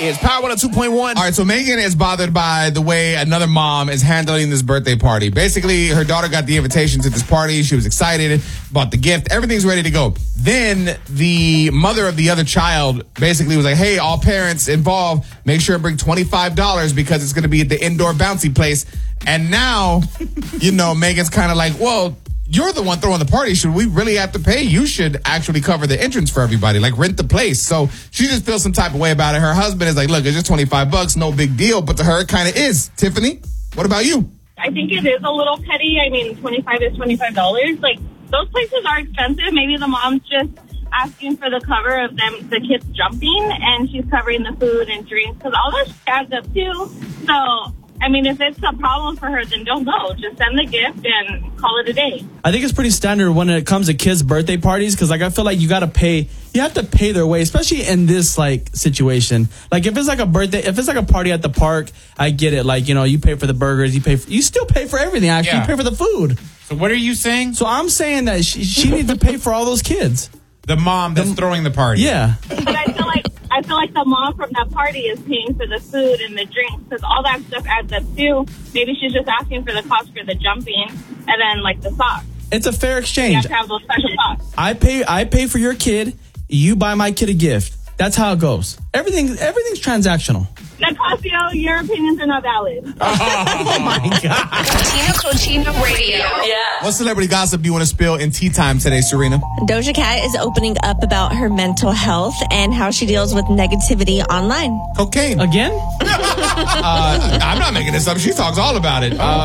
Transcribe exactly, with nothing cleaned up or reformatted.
It's Power one oh two point one. All right, so Megan is bothered by the way another mom is handling this birthday party. Basically, her daughter got the invitation to this party. She was excited, bought the gift. Everything's ready to go. Then the mother of the other child basically was like, hey, all parents involved, make sure to bring twenty-five dollars because it's going to be at the indoor bouncy place. And now, you know, Megan's kind of like, well, you're the one throwing the party. Should we really have to pay? You should actually cover the entrance for everybody, like rent the place. So she just feels some type of way about it. Her husband is like, look, it's just twenty-five bucks, no big deal. But to her, it kind of is. Tiffany, what about you? I think it is a little petty. I mean, twenty-five is twenty-five dollars. Like, those places are expensive. Maybe the mom's just asking for the cover of them, the kids jumping, and she's covering the food and drinks, because all that adds up too. So, I mean, if it's a problem for her, then don't go. Just send the gift and call it a day. I think it's pretty standard when it comes to kids' birthday parties, because like I feel like you got to pay. You have to pay their way, especially in this like situation. Like if it's like a birthday, if it's like a party at the park, I get it. Like, you know, you pay for the burgers, you pay for, you still pay for everything. Actually, Yeah. you pay for the food. So what are you saying? So I'm saying that she, she needs to pay for all those kids. The mom that's throwing the party. Yeah. But I feel like I feel like the mom from that party is paying for the food and the drinks, because all that stuff adds up too. Maybe she's just asking for the cost for the jumping and then like the socks. It's a fair You exchange. have to have those special socks. I pay I pay for your kid, you buy my kid a gift. That's how it goes. Everything everything's transactional. Nicasio, your opinions are not valid. Oh my God. Tina Cochino Radio. Yeah. What celebrity gossip do you want to spill in tea time today, Serena? Doja Cat is opening up about her mental health and how she deals with negativity online. Cocaine. Again? Uh, I'm not making this up. She talks all about it. Uh,